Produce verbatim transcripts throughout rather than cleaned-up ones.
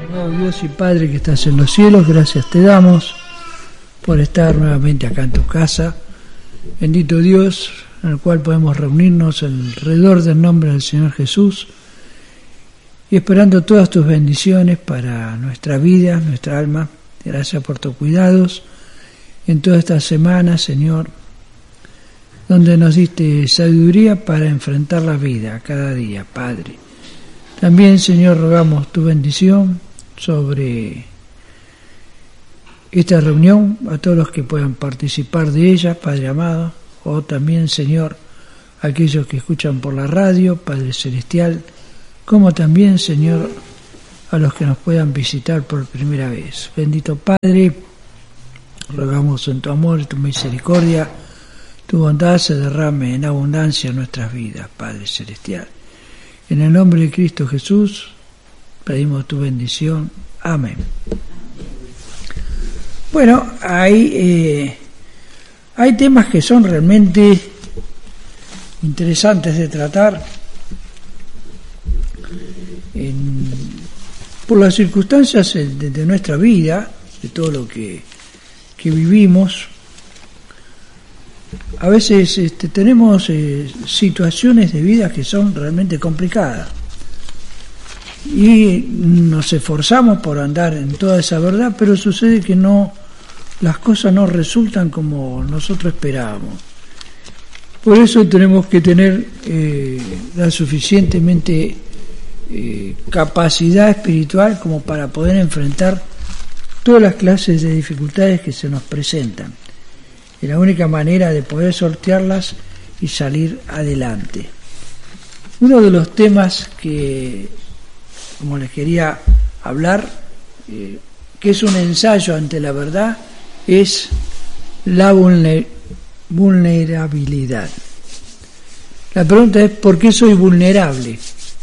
Oh Dios y Padre que estás en los cielos, gracias te damos por estar nuevamente acá en tu casa. Bendito Dios, en el cual podemos reunirnos alrededor del nombre del Señor Jesús y esperando todas tus bendiciones para nuestra vida, nuestra alma. Gracias por tus cuidados en toda esta semana, Señor, donde nos diste sabiduría para enfrentar la vida cada día, Padre. También, Señor, rogamos tu bendición sobre esta reunión, a todos los que puedan participar de ella, Padre amado, o también, Señor, aquellos que escuchan por la radio, Padre Celestial, como también, Señor, a los que nos puedan visitar por primera vez. Bendito Padre, rogamos en tu amor y tu misericordia, tu bondad se derrame en abundancia en nuestras vidas, Padre Celestial. En el nombre de Cristo Jesús, pedimos tu bendición. Amén. Bueno, hay, eh, hay temas que son realmente interesantes de tratar. En, por las circunstancias de, de nuestra vida, de todo lo que, que vivimos, a veces este, tenemos eh, situaciones de vida que son realmente complicadas y nos esforzamos por andar en toda esa verdad, pero sucede que no, las cosas no resultan como nosotros esperábamos. Por eso tenemos que tener eh, la suficientemente eh, capacidad espiritual como para poder enfrentar todas las clases de dificultades que se nos presentan. Es la única manera de poder sortearlas y salir adelante. Uno de los temas que, como les quería hablar, eh, que es un ensayo ante la verdad, es la vulner- vulnerabilidad. La pregunta es, ¿por qué soy vulnerable?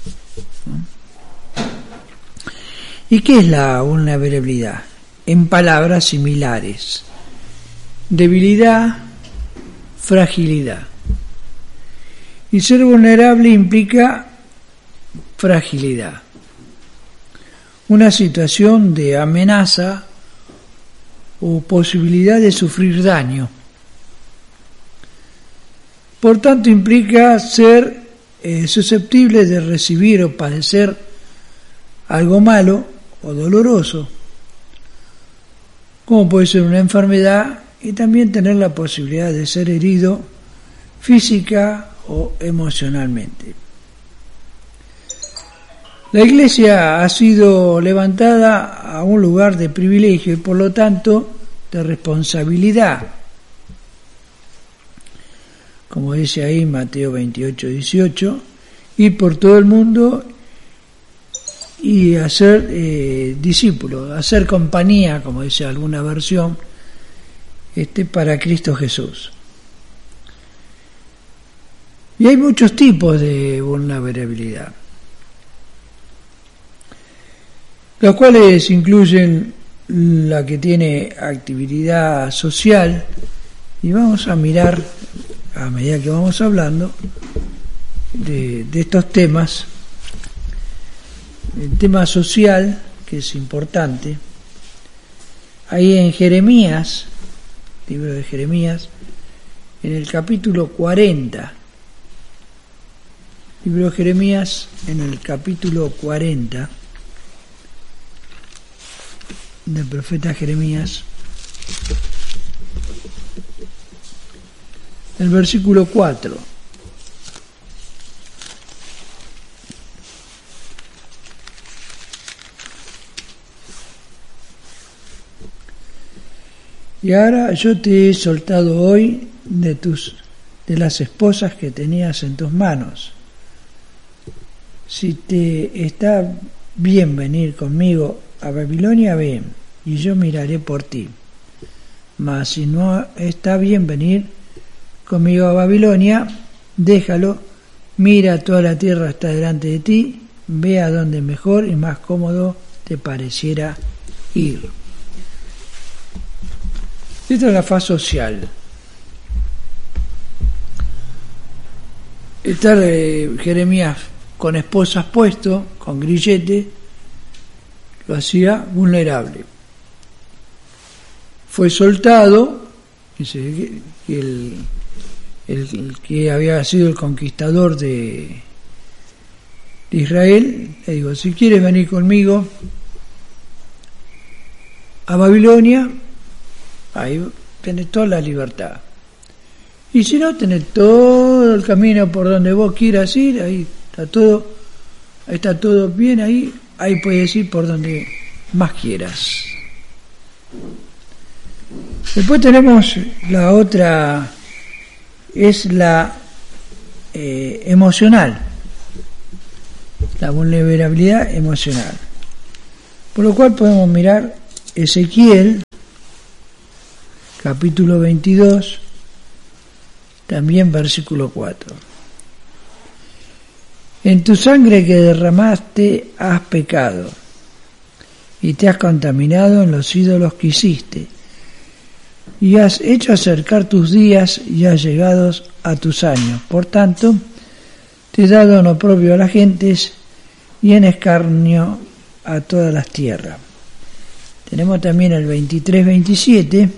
¿Y qué es la vulnerabilidad? En palabras similares: debilidad, fragilidad. Y ser vulnerable implica fragilidad, una situación de amenaza o posibilidad de sufrir daño. Por tanto, implica ser eh, susceptible de recibir o padecer algo malo o doloroso, como puede ser una enfermedad, y también tener la posibilidad de ser herido física o emocionalmente. La Iglesia ha sido levantada a un lugar de privilegio y por lo tanto de responsabilidad, como dice ahí Mateo veintiocho, dieciocho, ir por todo el mundo y hacer eh, discípulos, hacer compañía, como dice alguna versión, este, para Cristo Jesús. Y hay muchos tipos de vulnerabilidad, los cuales incluyen la que tiene actividad social, y vamos a mirar, a medida que vamos hablando de, de estos temas, el tema social, que es importante. Ahí en Jeremías, libro de Jeremías, en el capítulo cuarenta, libro de Jeremías, en el capítulo cuarenta, del profeta Jeremías, el versículo cuatro. Y ahora yo te he soltado hoy de tus de las esposas que tenías en tus manos. Si te está bien venir conmigo a Babilonia, ven, y yo miraré por ti. Mas si no está bien venir conmigo a Babilonia, déjalo, mira, toda la tierra está delante de ti, ve a donde mejor y más cómodo te pareciera ir. Esta es la faz social. Está eh, Jeremías con esposas puesto, con grillete, lo hacía vulnerable. Fue soltado, dice que el, el, el que había sido el conquistador de, de Israel, le digo, si quieres venir conmigo a Babilonia, ahí tenés toda la libertad. Y si no, tenés todo el camino por donde vos quieras ir, ahí está todo, ahí está todo bien, ahí, ahí puedes ir por donde más quieras. Después tenemos la otra, es la eh, emocional, la vulnerabilidad emocional. Por lo cual podemos mirar Ezequiel, capítulo veintidós, también versículo cuatro. En tu sangre que derramaste has pecado, y te has contaminado en los ídolos que hiciste, y has hecho acercar tus días y has llegado a tus años. Por tanto, te he dado en oprobio a las gentes y en escarnio a todas las tierras. Tenemos también el veintitrés veintisiete.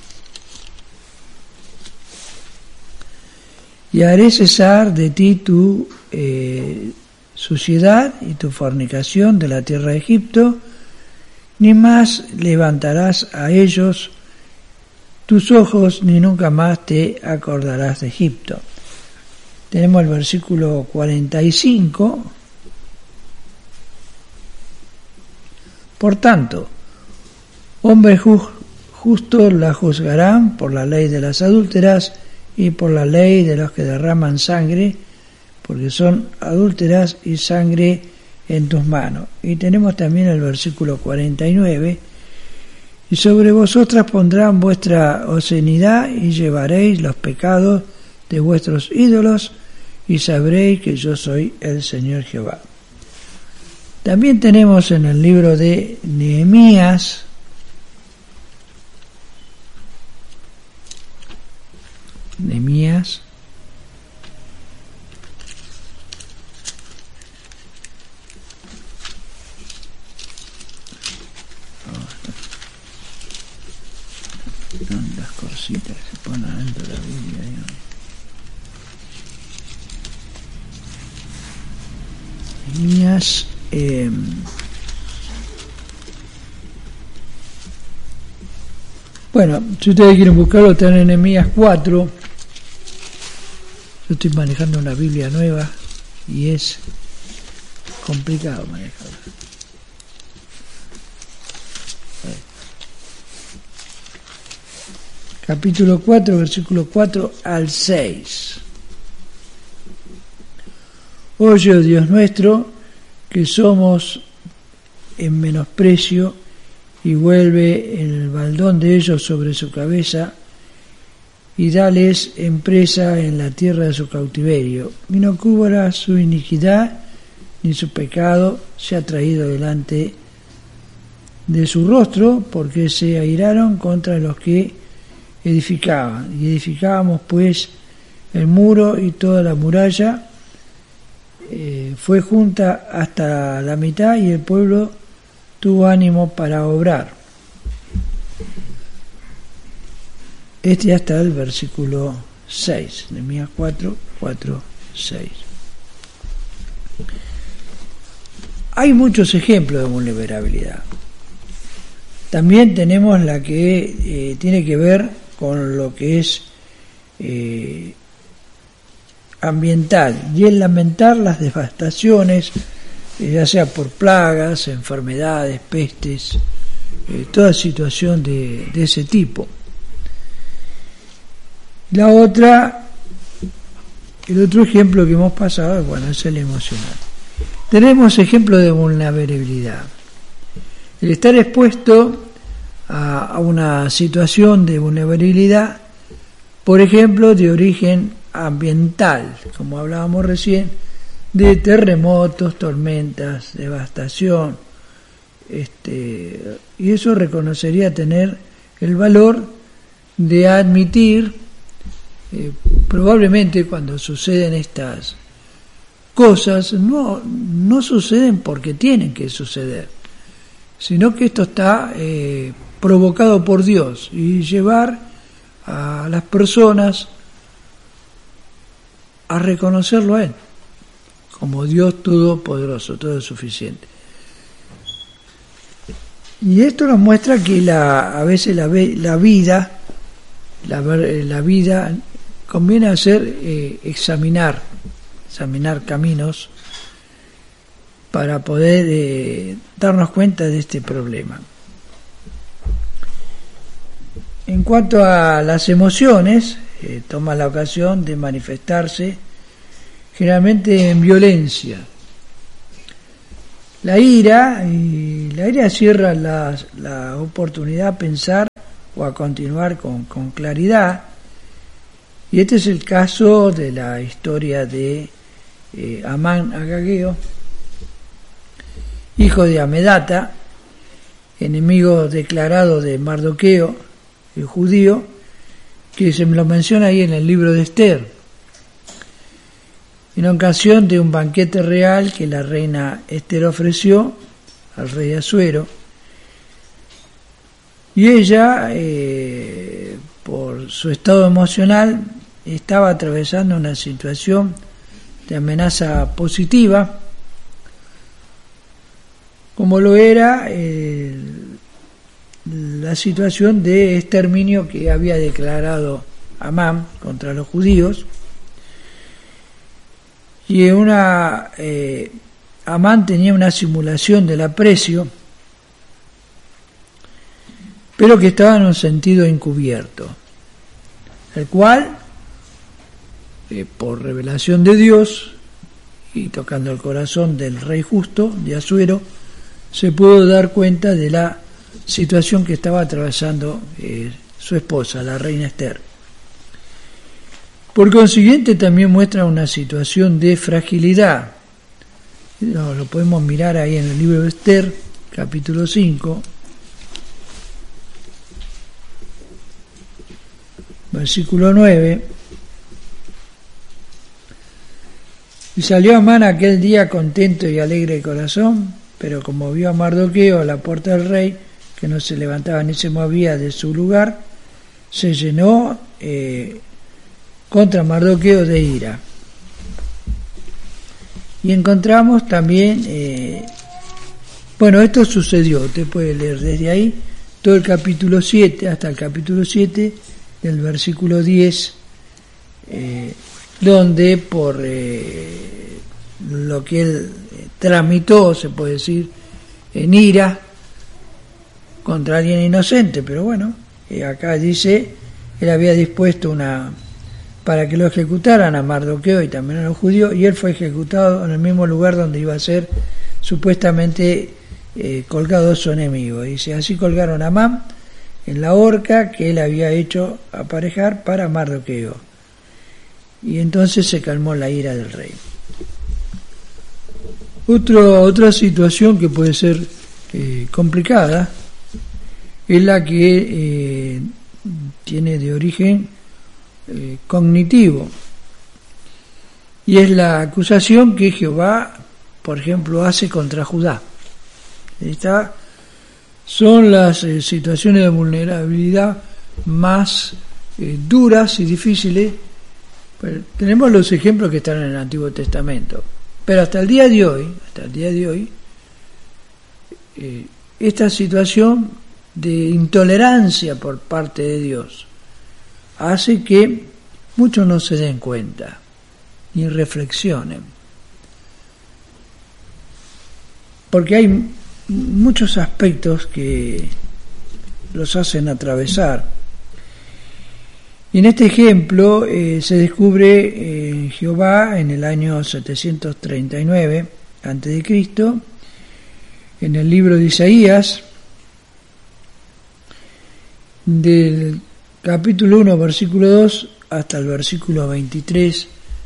Y haré cesar de ti tu eh, suciedad y tu fornicación de la tierra de Egipto, ni más levantarás a ellos tus ojos, ni nunca más te acordarás de Egipto. Tenemos el versículo cuarenta y cinco. Por tanto, hombres justos la juzgarán por la ley de las adúlteras y por la ley de los que derraman sangre, porque son adúlteras y sangre en tus manos. Y tenemos también el versículo cuarenta y nueve. Y sobre vosotras pondrán vuestra obscenidad y llevaréis los pecados de vuestros ídolos y sabréis que yo soy el Señor Jehová. También tenemos en el libro de Nehemías, Nehemías, las cositas que se ponen adentro de la Biblia, ¿no? Nehemías, eh, bueno, si ustedes quieren buscarlo, están en Nehemías cuatro. Yo estoy manejando una Biblia nueva y es complicado manejarla. Capítulo cuatro, versículo cuatro al seis. Oye, oh Dios nuestro, que somos en menosprecio, y vuelve el baldón de ellos sobre su cabeza, y dales en presa en la tierra de su cautiverio, y no cubra su iniquidad, ni su pecado se ha traído delante de su rostro, porque se airaron contra los que edificaban, y edificábamos pues el muro y toda la muralla eh, fue junta hasta la mitad, y el pueblo tuvo ánimo para obrar. Este hasta el versículo seis, Nehemías cuatro, cuatro, seis. Hay muchos ejemplos de vulnerabilidad. También tenemos la que eh, tiene que ver con lo que es eh, ambiental, y es lamentar las devastaciones, eh, ya sea por plagas, enfermedades, pestes, eh, toda situación de, de ese tipo. La otra, el otro ejemplo que hemos pasado, bueno, es el emocional. Tenemos ejemplo de vulnerabilidad. El estar expuesto a, a una situación de vulnerabilidad, por ejemplo, de origen ambiental, como hablábamos recién, de terremotos, tormentas, devastación, este, y eso reconocería tener el valor de admitir, eh, probablemente cuando suceden estas cosas, no, no suceden porque tienen que suceder. sino que esto está eh, provocado por Dios, y llevar a las personas a reconocerlo a Él como Dios todopoderoso, todo suficiente. Y esto nos muestra que la, a veces la, la vida, la, la vida conviene hacer eh, examinar, examinar caminos para poder eh, darnos cuenta de este problema. En cuanto a las emociones, eh, toma la ocasión de manifestarse generalmente en violencia. La ira, y la ira cierra la, la oportunidad a pensar o a continuar con, con claridad, y este es el caso de la historia de eh, Amán Agageo, hijo de Amedata, enemigo declarado de Mardoqueo, el judío, que se me lo menciona ahí en el libro de Esther, en ocasión de un banquete real que la reina Esther ofreció al rey Asuero, y ella, eh, por su estado emocional, estaba atravesando una situación de amenaza positiva, como lo era eh, la situación de exterminio que había declarado Amán contra los judíos. Y una eh, Amán tenía una simulación del aprecio, pero que estaba en un sentido encubierto, el cual, eh, por revelación de Dios y tocando el corazón del rey justo, de Asuero, se pudo dar cuenta de la situación que estaba atravesando eh, su esposa, la reina Esther. Por consiguiente, también muestra una situación de fragilidad. Lo, lo podemos mirar ahí en el libro de Esther, capítulo cinco, versículo nueve. Y salió Amán aquel día contento y alegre de corazón, pero como vio a Mardoqueo a la puerta del rey, que no se levantaba ni se movía de su lugar, se llenó eh, contra Mardoqueo de ira. Y encontramos también, eh, bueno, esto sucedió, usted puede leer desde ahí todo el capítulo siete hasta el capítulo siete del versículo diez, eh, donde por eh, lo que él tramitó, se puede decir, en ira contra alguien inocente, pero bueno, eh, acá dice, él había dispuesto una para que lo ejecutaran a Mardoqueo y también a los judíos, y él fue ejecutado en el mismo lugar donde iba a ser supuestamente eh, colgado su enemigo. Dice, así colgaron a Amán en la horca que él había hecho aparejar para Mardoqueo. Y entonces se calmó la ira del rey. Otro, otra situación que puede ser eh, complicada es la que eh, tiene de origen eh, cognitivo, y es la acusación que Jehová, por ejemplo, hace contra Judá. Esta son las eh, situaciones de vulnerabilidad más eh, duras y difíciles. Pero tenemos los ejemplos que están en el Antiguo Testamento, pero hasta el día de hoy, hasta el día de hoy, eh, esta situación de intolerancia por parte de Dios hace que muchos no se den cuenta ni reflexionen, porque hay muchos aspectos que los hacen atravesar. Y en este ejemplo eh, se descubre eh, Jehová en el año setecientos treinta y nueve antes de Cristo, en el libro de Isaías, del capítulo uno, versículo dos hasta el versículo veintitrés.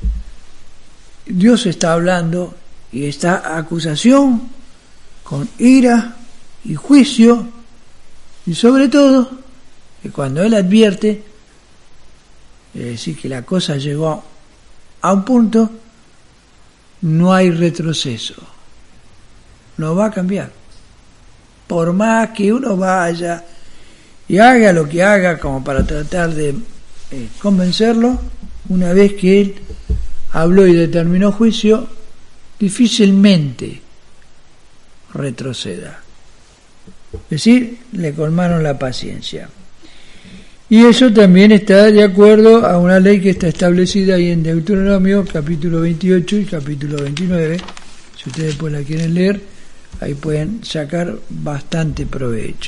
Dios está hablando y está acusación con ira y juicio, y sobre todo que cuando Él advierte, es decir, que la cosa llegó a un punto, no hay retroceso, no va a cambiar. por más que uno vaya y haga lo que haga como para tratar de eh, convencerlo, una vez que él habló y determinó juicio, difícilmente retroceda. Es decir, le colmaron la paciencia. Y eso también está de acuerdo a una ley que está establecida ahí en Deuteronomio, capítulo veintiocho y capítulo veintinueve. Si ustedes después la quieren leer, ahí pueden sacar bastante provecho.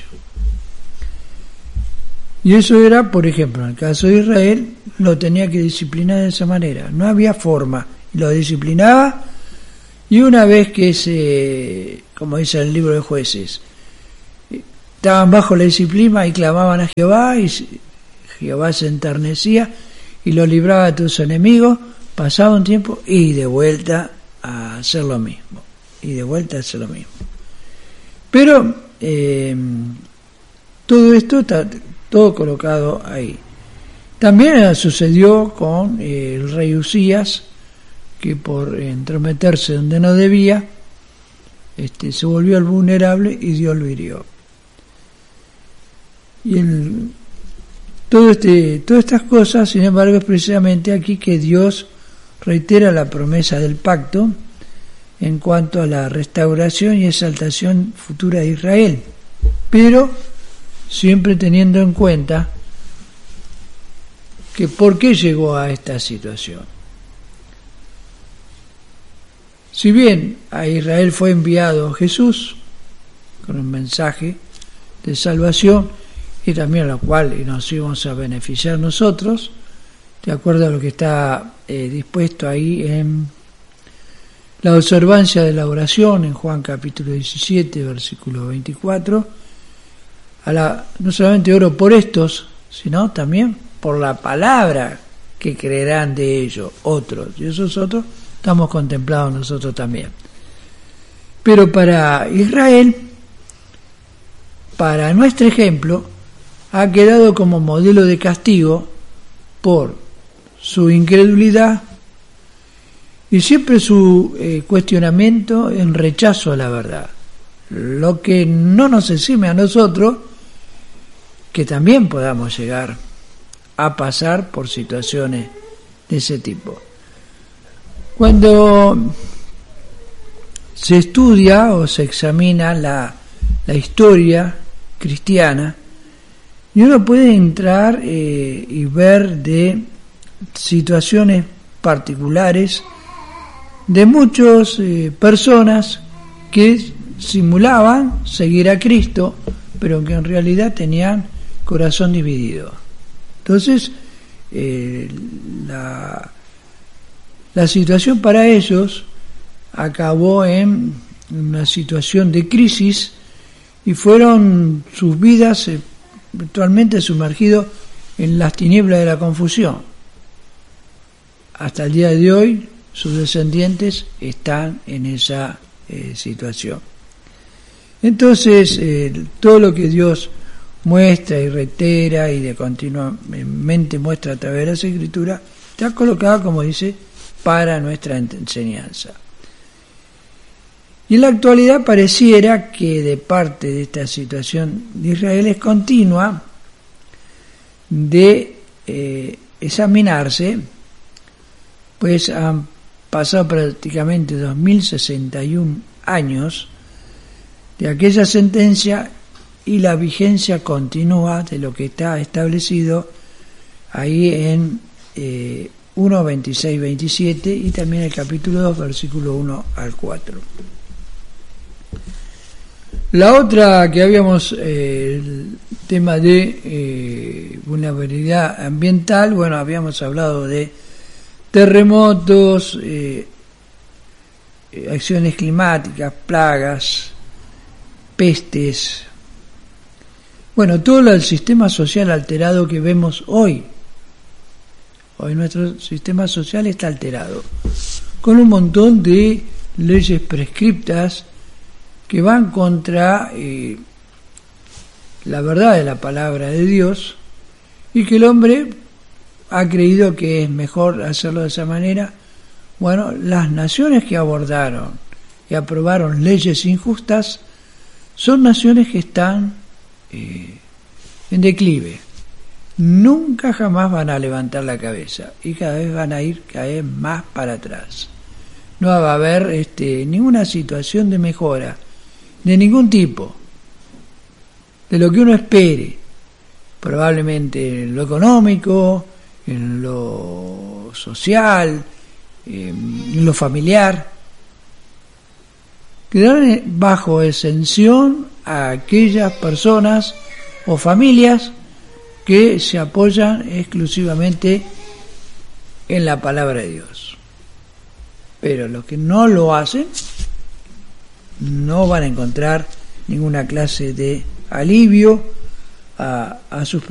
Y eso era, por ejemplo, en el caso de Israel, lo tenía que disciplinar de esa manera. No había forma. Lo disciplinaba, y una vez que se, como dice el libro de Jueces, estaban bajo la disciplina y clamaban a Jehová, y Jehová se enternecía y lo libraba de sus enemigos, pasaba un tiempo y de vuelta a hacer lo mismo. Y de vuelta a hacer lo mismo. Pero eh, todo esto está todo colocado ahí. También sucedió con eh, el rey Usías, que por entrometerse donde no debía, este, se volvió vulnerable y Dios lo hirió. Y el, todo este, todas estas cosas, sin embargo, es precisamente aquí que Dios reitera la promesa del pacto en cuanto a la restauración y exaltación futura de Israel, pero siempre teniendo en cuenta que por qué llegó a esta situación. Si bien a Israel fue enviado Jesús con un mensaje de salvación, y también a la cual nos íbamos a beneficiar nosotros, de acuerdo a lo que está eh, dispuesto ahí en la observancia de la oración, en Juan capítulo diecisiete, versículo veinticuatro, a la, no solamente oro por estos, sino también por la palabra que creerán de ellos otros, y esos otros estamos contemplados nosotros también. Pero para Israel, para nuestro ejemplo, ha quedado como modelo de castigo por su incredulidad y siempre su eh, cuestionamiento en rechazo a la verdad, lo que no nos exime a nosotros que también podamos llegar a pasar por situaciones de ese tipo. Cuando se estudia o se examina la, la historia cristiana, y uno puede entrar eh, y ver de situaciones particulares de muchas eh, personas que simulaban seguir a Cristo, pero que en realidad tenían corazón dividido. Entonces, eh, la, la situación para ellos acabó en una situación de crisis y fueron sus vidas eh, virtualmente sumergidos en las tinieblas de la confusión. Hasta el día de hoy, sus descendientes están en esa eh, situación. Entonces, eh, todo lo que Dios muestra y reitera y de continuamente muestra a través de las Escrituras, está colocado, como dice, para nuestra enseñanza. Y en la actualidad pareciera que de parte de esta situación de Israel es continua de eh, examinarse, pues han pasado prácticamente dos mil sesenta y un años de aquella sentencia y la vigencia continua de lo que está establecido ahí en eh, uno, veintiséis, veintisiete y también el capítulo dos, versículo uno al cuatro. La otra que habíamos, eh, el tema de eh, vulnerabilidad ambiental, bueno, habíamos hablado de terremotos, eh, acciones climáticas, plagas, pestes, bueno, todo el sistema social alterado que vemos hoy. Hoy nuestro sistema social está alterado, con un montón de leyes prescriptas que van contra eh, la verdad de la palabra de Dios, y que el hombre ha creído que es mejor hacerlo de esa manera. Bueno, las naciones que abordaron y aprobaron leyes injustas son naciones que están eh, en declive. Nunca jamás van a levantar la cabeza y cada vez van a ir cada vez más para atrás. No va a haber este, ninguna situación de mejora, de ningún tipo, de lo que uno espere, probablemente en lo económico, en lo social, en lo familiar. Quedarán bajo exención a aquellas personas o familias que se apoyan exclusivamente en la palabra de Dios. Pero los que no lo hacen no van a encontrar ninguna clase de alivio a, a sus